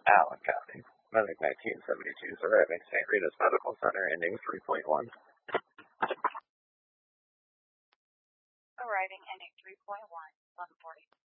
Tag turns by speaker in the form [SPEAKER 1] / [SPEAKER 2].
[SPEAKER 1] Allen County. Medic 1972 is arriving St. Rita's Medical Center, ending 3.1.
[SPEAKER 2] Arriving ending 3.1, 140.